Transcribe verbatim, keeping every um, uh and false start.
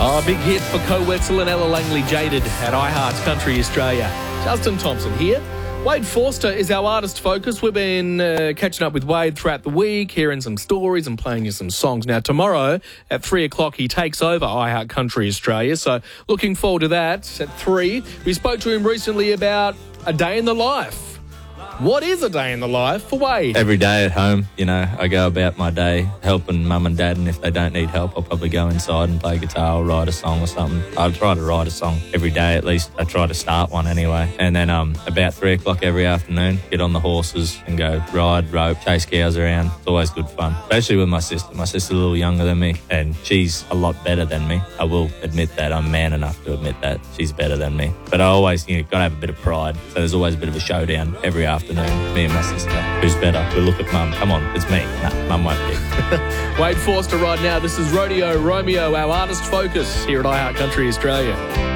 Oh, big hit for Co Wetzel and Ella Langley, Jaded at iHeart Country Australia. Justin Thompson here. Wade Forster is our artist focus. We've been uh, catching up with Wade throughout the week, hearing some stories and playing you some songs. Now, tomorrow at three o'clock, he takes over iHeart Country Australia. So looking forward to that at three. We spoke to him recently about a day in the life. What is a day in the life for Wade? Every day at home, you know, I go about my day helping mum and dad, and if they don't need help, I'll probably go inside and play guitar or write a song or something. I try to write a song every day at least. I try to start one anyway. And then um, about three o'clock every afternoon, get on the horses and go ride, rope, chase cows around. It's always good fun, especially with my sister. My sister's a little younger than me, and she's a lot better than me. I will admit that. I'm man enough to admit that she's better than me. But I always, you know, got to have a bit of pride. So there's always a bit of a showdown every afternoon. Me and my sister. Who's better? We look at mum. Come on, it's me. Nah, mum won't pick. Wade Forster right now. This is Rodeo Romeo, our artist focus here at iHeart Country Australia.